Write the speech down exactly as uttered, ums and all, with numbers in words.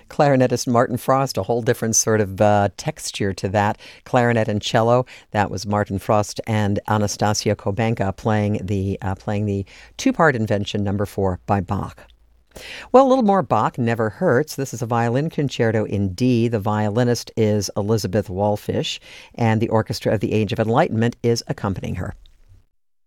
Clarinetist Martin Frost, a whole different sort of uh, texture to that. Clarinet and cello. That was Martin Frost and Anastasia Kobenka playing the uh, playing the two-part Invention Number Four by Bach. Well, a little more Bach never hurts. This is a violin concerto in D. The violinist is Elizabeth Wallfish, and the Orchestra of the Age of Enlightenment is accompanying her.